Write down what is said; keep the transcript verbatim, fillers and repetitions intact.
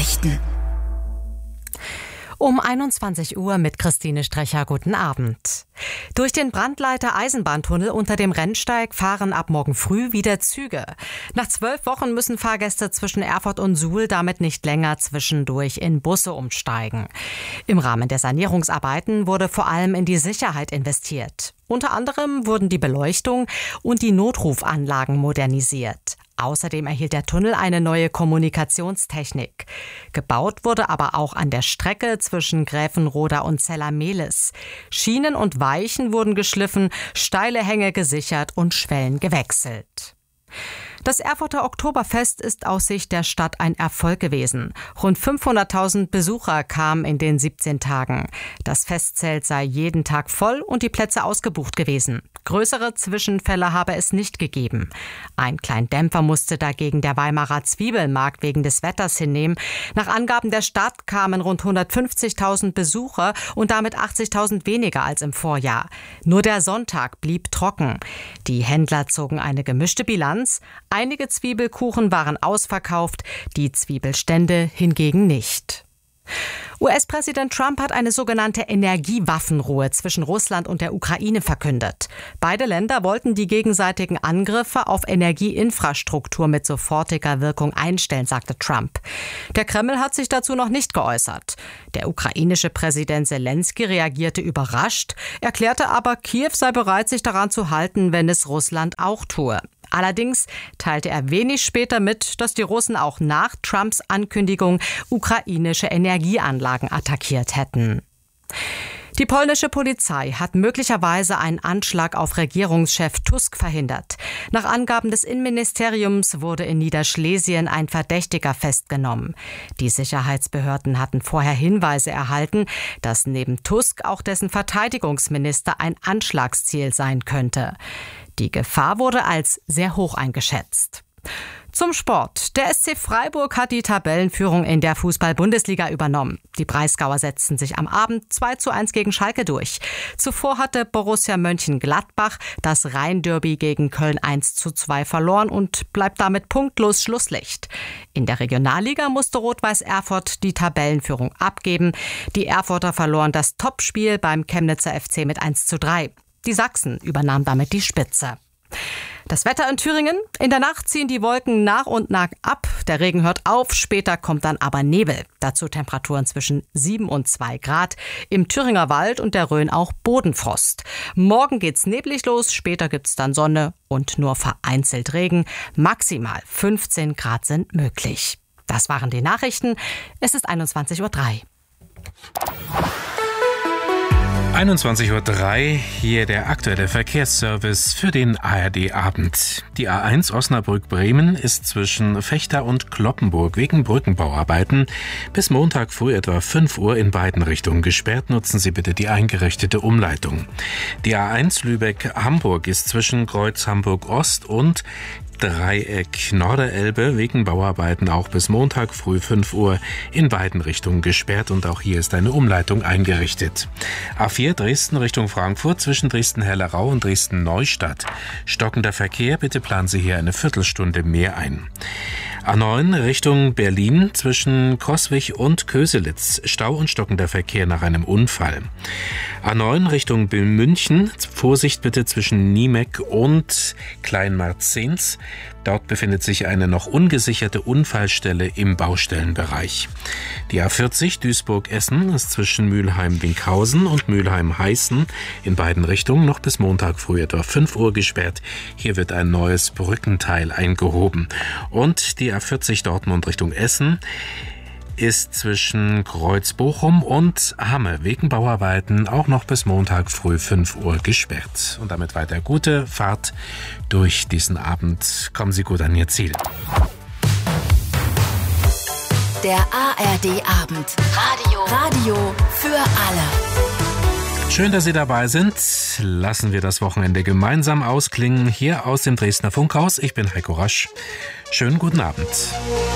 Nachrichten. Um einundzwanzig Uhr mit Christine Strecher. Guten Abend. Durch den Brandleiter Eisenbahntunnel unter dem Rennsteig fahren ab morgen früh wieder Züge. Nach zwölf Wochen müssen Fahrgäste zwischen Erfurt und Suhl damit nicht länger zwischendurch in Busse umsteigen. Im Rahmen der Sanierungsarbeiten wurde vor allem in die Sicherheit investiert. Unter anderem wurden die Beleuchtung und die Notrufanlagen modernisiert. Außerdem erhielt der Tunnel eine neue Kommunikationstechnik. Gebaut wurde aber auch an der Strecke zwischen Gräfenroda und Zella-Mehlis. Schienen und Weichen wurden geschliffen, steile Hänge gesichert und Schwellen gewechselt. Das Erfurter Oktoberfest ist aus Sicht der Stadt ein Erfolg gewesen. Rund fünfhunderttausend Besucher kamen in den siebzehn Tagen. Das Festzelt sei jeden Tag voll und die Plätze ausgebucht gewesen. Größere Zwischenfälle habe es nicht gegeben. Ein kleinen Dämpfer musste dagegen der Weimarer Zwiebelmarkt wegen des Wetters hinnehmen. Nach Angaben der Stadt kamen rund hundertfünfzigtausend Besucher und damit achtzigtausend weniger als im Vorjahr. Nur der Sonntag blieb trocken. Die Händler zogen eine gemischte Bilanz. Einige Zwiebelkuchen waren ausverkauft, die Zwiebelstände hingegen nicht. U S-Präsident Trump hat eine sogenannte Energiewaffenruhe zwischen Russland und der Ukraine verkündet. Beide Länder wollten die gegenseitigen Angriffe auf Energieinfrastruktur mit sofortiger Wirkung einstellen, sagte Trump. Der Kreml hat sich dazu noch nicht geäußert. Der ukrainische Präsident Selenskyj reagierte überrascht, erklärte aber, Kiew sei bereit, sich daran zu halten, wenn es Russland auch tue. Allerdings teilte er wenig später mit, dass die Russen auch nach Trumps Ankündigung ukrainische Energieanlagen attackiert hätten. Die polnische Polizei hat möglicherweise einen Anschlag auf Regierungschef Tusk verhindert. Nach Angaben des Innenministeriums wurde in Niederschlesien ein Verdächtiger festgenommen. Die Sicherheitsbehörden hatten vorher Hinweise erhalten, dass neben Tusk auch dessen Verteidigungsminister ein Anschlagsziel sein könnte. Die Gefahr wurde als sehr hoch eingeschätzt. Zum Sport. Der S C Freiburg hat die Tabellenführung in der Fußball-Bundesliga übernommen. Die Breisgauer setzten sich am Abend zwei zu eins gegen Schalke durch. Zuvor hatte Borussia Mönchengladbach das Rhein-Derby gegen Köln eins zu zwei verloren und bleibt damit punktlos Schlusslicht. In der Regionalliga musste Rot-Weiß Erfurt die Tabellenführung abgeben. Die Erfurter verloren das Topspiel beim Chemnitzer F C mit eins zu drei. Die Sachsen übernahmen damit die Spitze. Das Wetter in Thüringen. In der Nacht ziehen die Wolken nach und nach ab. Der Regen hört auf, später kommt dann aber Nebel. Dazu Temperaturen zwischen sieben und zwei Grad. Im Thüringer Wald und der Rhön auch Bodenfrost. Morgen geht's neblig los, später gibt's dann Sonne und nur vereinzelt Regen. Maximal fünfzehn Grad sind möglich. Das waren die Nachrichten. Es ist einundzwanzig Uhr drei. einundzwanzig Uhr drei, hier der aktuelle Verkehrsservice für den A R D-Abend. Die A eins Osnabrück-Bremen ist zwischen Vechta und Cloppenburg wegen Brückenbauarbeiten bis Montag früh etwa fünf Uhr in beiden Richtungen gesperrt. Nutzen Sie bitte die eingerichtete Umleitung. Die A eins Lübeck-Hamburg ist zwischen Kreuz Hamburg-Ost und Dreieck Norderelbe wegen Bauarbeiten auch bis Montag früh fünf Uhr in beiden Richtungen gesperrt und auch hier ist eine Umleitung eingerichtet. A vier Dresden Richtung Frankfurt zwischen Dresden-Hellerau und Dresden-Neustadt. Stockender Verkehr, bitte planen Sie hier eine Viertelstunde mehr ein. A neun Richtung Berlin zwischen Coswig und Köselitz. Stau und stockender Verkehr nach einem Unfall. A neun Richtung München. Vorsicht bitte zwischen Niemeck und Kleinmarzens. Dort befindet sich eine noch ungesicherte Unfallstelle im Baustellenbereich. Die A vierzig Duisburg-Essen ist zwischen Mülheim-Winkhausen und Mülheim-Heißen in beiden Richtungen noch bis Montag früh etwa fünf Uhr gesperrt. Hier wird ein neues Brückenteil eingehoben. Und die A vierzig Dortmund Richtung Essen ist zwischen Kreuz-Bochum und Hamme wegen Bauarbeiten auch noch bis Montag früh fünf Uhr gesperrt. Und damit weiter gute Fahrt durch diesen Abend. Kommen Sie gut an Ihr Ziel. Der A R D-Abend. Radio. Radio für alle. Schön, dass Sie dabei sind. Lassen wir das Wochenende gemeinsam ausklingen. Hier aus dem Dresdner Funkhaus. Ich bin Heiko Rasch. Schönen guten Abend.